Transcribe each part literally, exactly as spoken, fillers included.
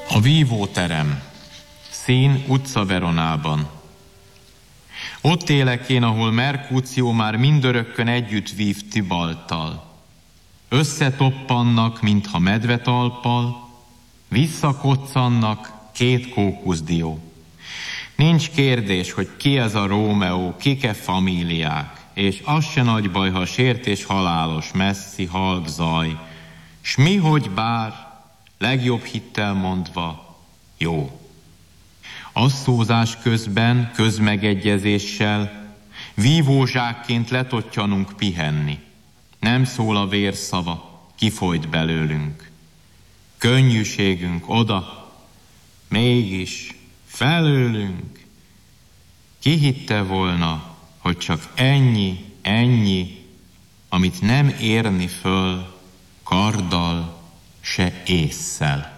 A vívóterem, szín utca Veronában. Ott élek én, ahol Merkúció már mindörökkön együtt vív Tibalttal. Összetoppannak, mintha medvetalppal, visszakoccannak két kókuszdió. Nincs kérdés, hogy ki ez a Rómeó, kik-e famíliák, és az se nagy baj, ha sértés halálos, messzi, halk zaj, s mi, hogy bár, legjobb hittel mondva, jó. Asszózás közben, közmegegyezéssel, vívózsákként letottyanunk pihenni. Nem szól a vérszava, kifolyt belőlünk. Könnyűségünk oda, mégis felőlünk. Ki hitte volna, hogy csak ennyi, ennyi, amit nem érni föl karddal, se ésszel.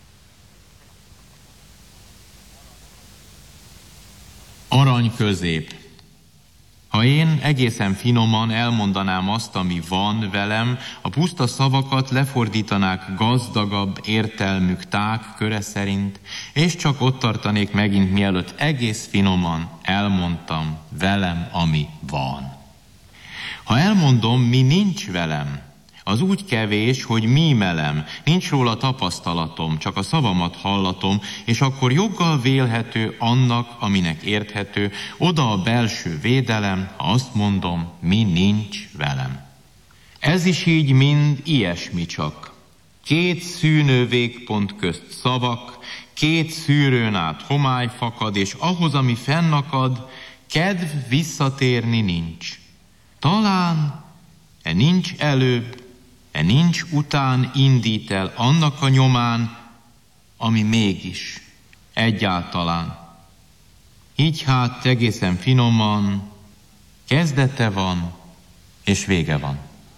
Arany közép. Ha én egészen finoman elmondanám azt, ami van velem, a puszta szavakat lefordítanák gazdagabb értelmük tág köre szerint, és csak ott tartanék megint, mielőtt egész finoman elmondtam velem, ami van. Ha elmondom, mi nincs velem, az úgy kevés, hogy mímelem, nincs róla tapasztalatom, csak a szavamat hallatom, és akkor joggal vélhető annak, aminek érthető, oda a belső védelem, ha azt mondom, mi nincs velem. Ez is így mind ilyesmi csak. Két szűnő végpont közt szavak, két szűrőn át homály fakad, és ahhoz, ami fennakad, kedv visszatérni nincs. Talán e nincs előbb, e nincs után indít el annak a nyomán, ami mégis egyáltalán. Így hát egészen finoman kezdete van, és vége van.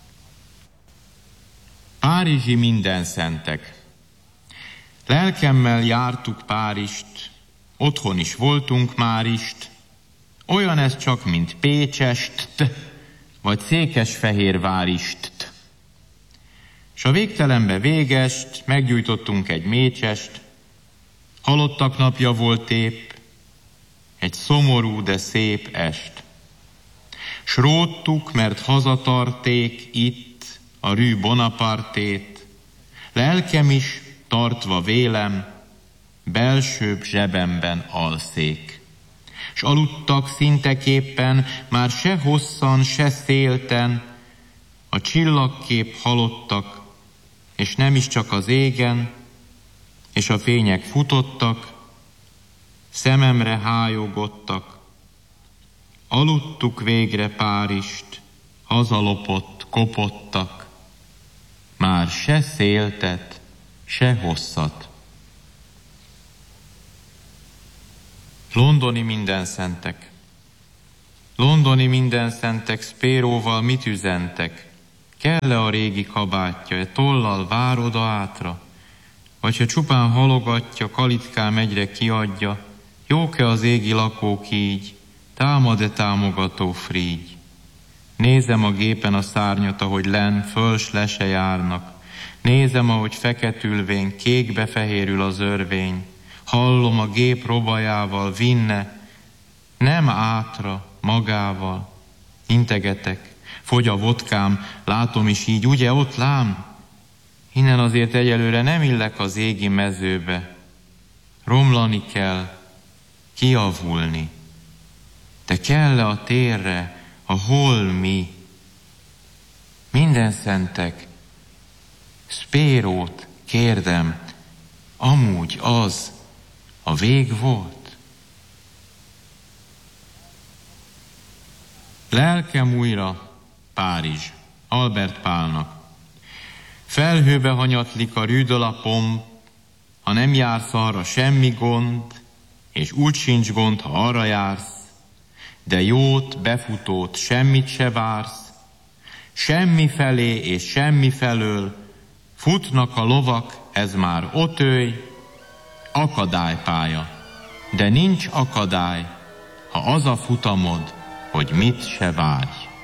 Párizsi mindenszentek. Lelkemmel jártuk Párizst, otthon is voltunk márist, olyan ez csak, mint Pécsest, vagy Székesfehérvárist. S a végtelenbe végest meggyújtottunk egy mécsest, halottak napja volt épp, egy szomorú, de szép est. S róttuk, mert hazatarték itt a Rue Bonapartét, lelkem is, tartva vélem, belsőbb zsebemben alszék. S aludtak szinteképpen, már se hosszan, se szélten, a csillagkép halottak, és nem is csak az égen, és a fények futottak, szememre hájogottak. Aludtuk végre Párizst, hazalopott, kopottak, már se széltet, se hosszat. Londoni mindenszentek. Londoni mindenszentek Spéróval mit üzentek? Kell-e a régi kabátja, e tollal vár oda átra? Vagy ha csupán halogatja, kalitkám egyre kiadja, jók-e az égi lakók így, támad-e támogató frígy? Nézem a gépen a szárnyat, ahogy len, föl s le se járnak. Nézem, ahogy feketülvén, kékbe fehérül az örvény. Hallom a gép robajával, vinne, nem átra, magával. Integetek, fogy a vodkám, látom is így, ugye ott lám? Innen azért egyelőre nem illek az égi mezőbe. Romlani kell, kiavulni. De kell-e a térre, a holmi? Mindenszentek, Spérót kérdem, amúgy az a vég volt? Lelkem újra Párizs, Albert Pálnak. Felhőbe hanyatlik a Rue de la Pompe, ha nem jársz arra, semmi gond, és úgy sincs gond, ha arra jársz, de jót, befutót, semmit se vársz, semmi felé és semmi felől, futnak a lovak, ez már ötöly, akadálypálya, de nincs akadály, ha az a futamod, hogy mit se várj.